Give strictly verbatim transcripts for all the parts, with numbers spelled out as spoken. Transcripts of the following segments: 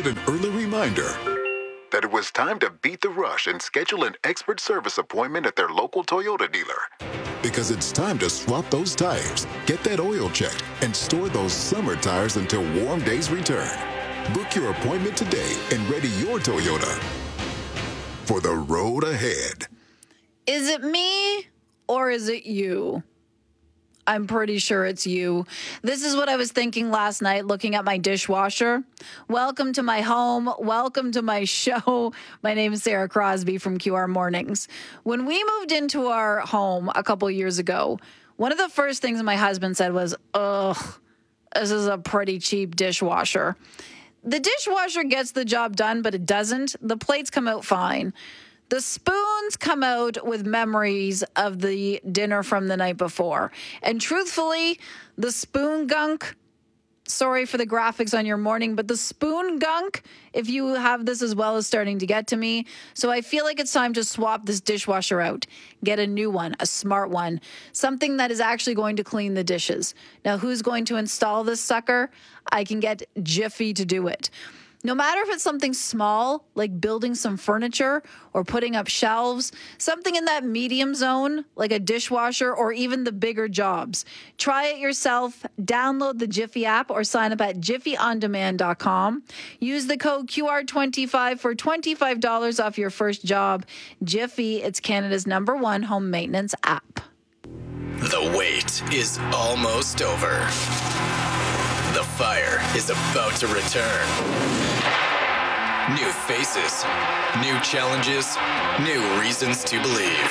get an early reminder that it was time to beat the rush and schedule an expert service appointment at their local Toyota dealer. Because it's time to swap those tires, get that oil checked, and store those summer tires until warm days return. Book your appointment today and ready your Toyota for the road ahead. Is it me or is it you? I'm pretty sure it's you. This is what I was thinking last night looking at my dishwasher. Welcome to my home. Welcome to my show. My name is Sarah Crosby from Q R Mornings. When we moved into our home a couple years ago, one of the first things my husband said was, ugh, this is a pretty cheap dishwasher. The dishwasher gets the job done, but it doesn't. The plates come out fine. The spoons come out with memories of the dinner from the night before. And truthfully, the spoon gunk, sorry for the graphics on your morning, but the spoon gunk, if you have this as well, is starting to get to me. So I feel like it's time to swap this dishwasher out. Get a new one, a smart one, something that is actually going to clean the dishes. Now, who's going to install this sucker? I can get Jiffy to do it. No matter if it's something small, like building some furniture or putting up shelves, something in that medium zone, like a dishwasher, or even the bigger jobs. Try it yourself. Download the Jiffy app or sign up at jiffy on demand dot com. Use the code Q R twenty-five for twenty-five dollars off your first job. Jiffy, it's Canada's number one home maintenance app. The wait is almost over. The fire is about to return. New faces, new challenges, new reasons to believe.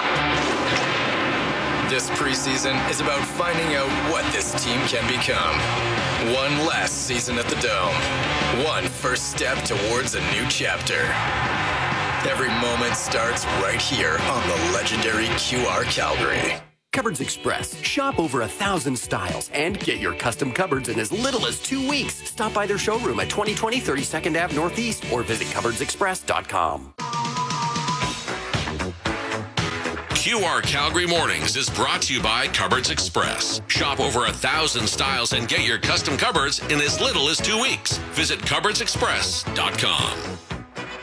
This preseason is about finding out what this team can become. One last season at the Dome. One first step towards a new chapter. Every moment starts right here on the legendary Q R Calgary. Cupboards Express. Shop over a thousand styles and get your custom cupboards in as little as two weeks. Stop by their showroom at twenty twenty thirty-second Avenue Northeast or visit cupboards express dot com. Q R Calgary Mornings is brought to you by Cupboards Express. Shop over a thousand styles and get your custom cupboards in as little as two weeks. Visit cupboards express dot com.